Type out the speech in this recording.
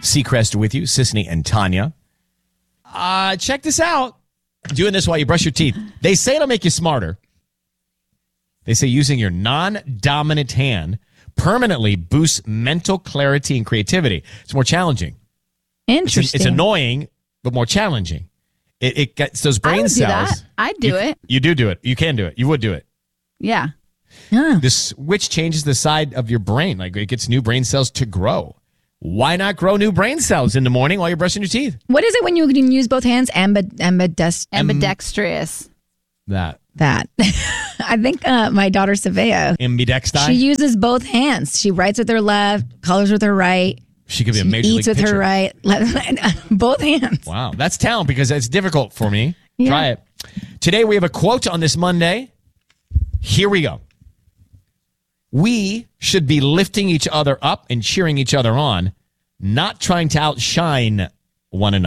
Seacrest with you, Sisney and Tanya. Check this out. Doing this while you brush your teeth. They say it'll make you smarter. They say using your non-dominant hand permanently boosts mental clarity and creativity. It's more challenging. Interesting. It's annoying, but more challenging. It gets those brain cells. I'd do it. You do it. You can do it. You would do it. Yeah. The switch changes the side of your brain. Like, it gets new brain cells to grow. Why not grow new brain cells in the morning while you're brushing your teeth? What is it when you can use both hands? Ambidextrous. That. I think my daughter Savea, Ambidexti? she uses both hands. She writes with her left, colors with her right. She could be a major eats league with pitcher. her right. Both hands. Wow. That's talent because it's difficult for me. Yeah. Try it. Today we have a quote on this Monday. Here we go. We should be lifting each other up and cheering each other on, not trying to outshine one another.